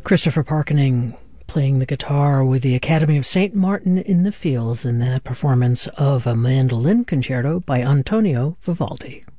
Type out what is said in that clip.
Christopher Parkening playing the guitar with the Academy of St. Martin in the Fields in that performance of a mandolin concerto by Antonio Vivaldi.